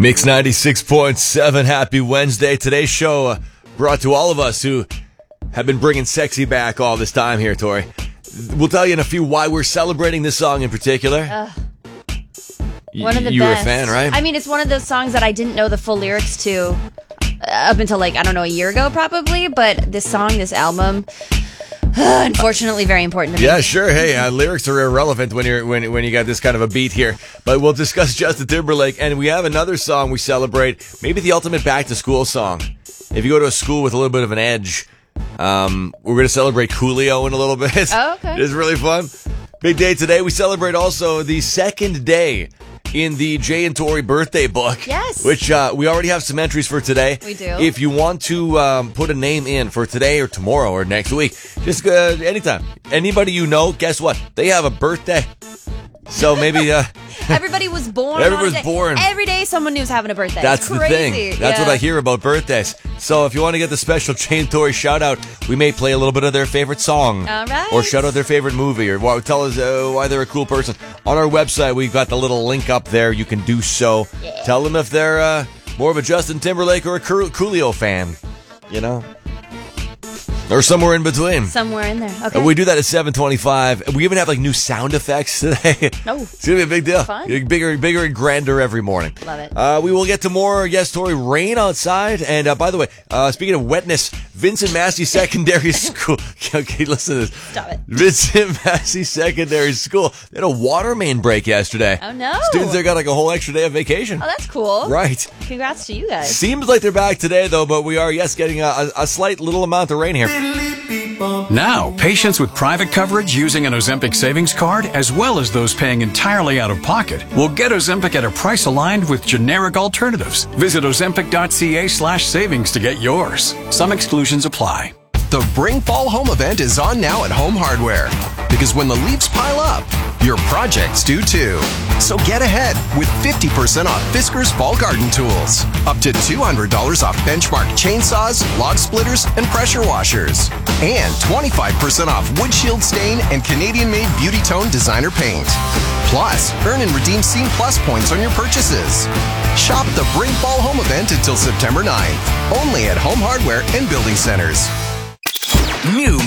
Mix 96.7. Happy Wednesday. Today's show brought to all of us who have been bringing sexy back all this time here, Tori. We'll tell you in a few why we're celebrating this song in particular. One of the you best. were a fan, right? I mean, it's one of those songs that I didn't know the full lyrics to up until, a year ago probably. But this song, this album, unfortunately very important to me. Yeah, sure. Hey, lyrics are irrelevant when you got this kind of a beat here. But we'll discuss Justin Timberlake, and we have another song we celebrate. Maybe the ultimate back-to-school song. If you go to a school with a little bit of an edge, we're going to celebrate Coolio in a little bit. Oh, okay. It's really fun. Big day today. We celebrate also the second day in the Jay and Tori birthday book. Yes. Which we already have some entries for today. We do. If you want to put a name in for today or tomorrow or next week, just anytime. Anybody you know, guess what? They have a birthday. So maybe... Everybody was born. Everybody's born. Every day someone new is having a birthday. That's it's the crazy. thing. That's what I hear about birthdays. So if you want to get the special Jay and Tori shout out, we may play a little bit of their favorite song. All right. Or shout out their favorite movie or tell us why they're a cool person. On our website, we've got the little link up there. You can do so. Yeah. Tell them if they're more of a Justin Timberlake or a Coolio fan. You know? Or somewhere in between. Somewhere in there. Okay. And we do that at 7:25. We even have new sound effects today. Oh. It's going to be a big deal. Fun. Bigger and grander every morning. Love it. We will get to more, yes, Tori, rain outside. And by the way, speaking of wetness, Vincent Massey Secondary School. Okay, listen to this. Stop it. Vincent Massey Secondary School. They had a water main break yesterday. Oh, no. Students there got a whole extra day of vacation. Oh, that's cool. Right. Congrats to you guys. Seems like they're back today, though, but we are, yes, getting a slight little amount of rain here. Now, patients with private coverage using an Ozempic savings card, as well as those paying entirely out of pocket, will get Ozempic at a price aligned with generic alternatives. Visit ozempic.ca/savings to get yours. Some exclusions apply. The Bring Fall Home event is on now at Home Hardware. Because when the leaves pile up, your projects do too. So get ahead with 50% off Fiskars Fall Garden Tools. Up to $200 off Benchmark chainsaws, log splitters, and pressure washers. And 25% off Wood Shield Stain and Canadian-made Beauty Tone Designer Paint. Plus, earn and redeem Scene Plus points on your purchases. Shop the Bring Fall Home event until September 9th. Only at Home Hardware and Building Centers. New